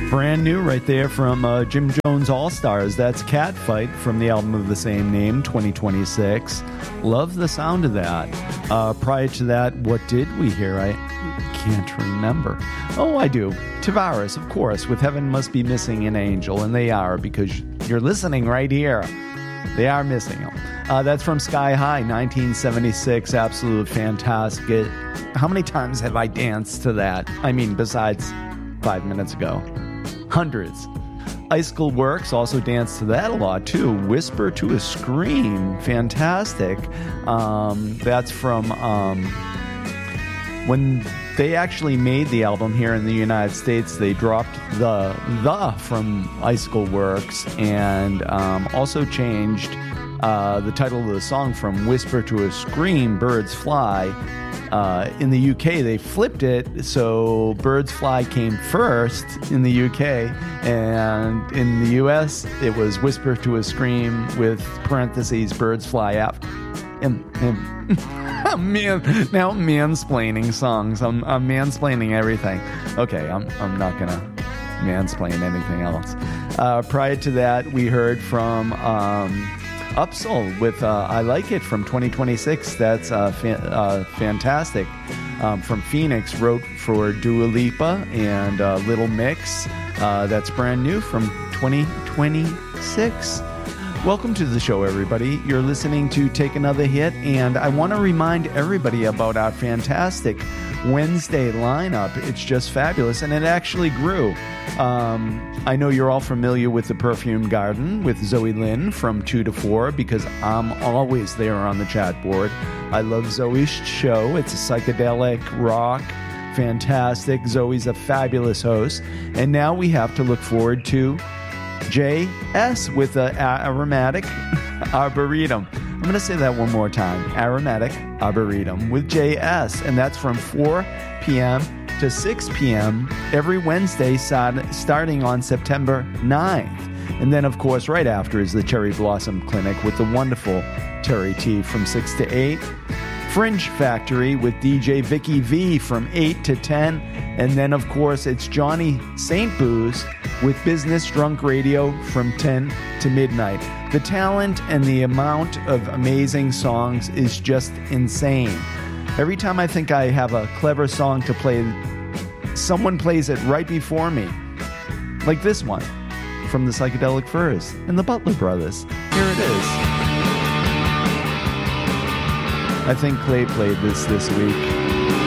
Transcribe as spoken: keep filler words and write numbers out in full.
Brand new right there from uh, Jim Jones All-Stars. That's Catfight from the album of the same name, twenty twenty-six. Love the sound of that. Uh, prior to that, what did we hear? I can't remember. Oh, I do. Tavares, of course, with Heaven Must Be Missing an Angel, and they are, because you're listening right here. They are missing them. Uh, that's from Sky High, nineteen seventy-six. Absolute fantastic. How many times have I danced to that? I mean, besides five minutes ago. Hundreds. Icicle Works also danced to that a lot too. Whisper to a Scream. Fantastic. Um, that's from um, when they actually made the album here in the United States. They dropped the the from Icicle Works and um, also changed uh, the title of the song from Whisper to a Scream, Birds Fly. Uh, in the U K, they flipped it, so Birds Fly came first in the U K, and in the U S, it was Whisper to a Scream with parentheses, Birds Fly after. And, and man, now I'm mansplaining songs. I'm, I'm mansplaining everything. Okay, I'm, I'm not going to mansplain anything else. Uh, prior to that, we heard from... Um, Upsoul with uh, I Like It from twenty twenty-six. That's uh, fa- uh, fantastic. Um, from Phoenix, wrote for Dua Lipa and uh, Little Mix. Uh, that's brand new from twenty twenty-six. Welcome to the show, everybody. You're listening to Take Another Hit, and I want to remind everybody about our fantastic Wednesday lineup. It's just fabulous, and it actually grew. Um, I know you're all familiar with the Perfume Garden with Zoe Lynn from two to four because I'm always there on the chat board. I love Zoe's show. It's a psychedelic rock, fantastic. Zoe's a fabulous host. And now we have to look forward to J S with the Aromatic Arboretum. I'm going to say that one more time. Aromatic Arboretum with J S. And that's from four p.m. to six p.m. every Wednesday starting on September ninth. And then, of course, right after is the Cherry Blossom Clinic with the wonderful Terry T from six to eight. Fringe Factory with D J Vicky V from eight to ten. And then, of course, it's Johnny Saint Booze with Business Drunk Radio from ten to midnight. The talent and the amount of amazing songs is just insane. Every time I think I have a clever song to play, someone plays it right before me. Like this one from the Psychedelic Furs and the Butler Brothers. Here it is. I think Clay played this this week.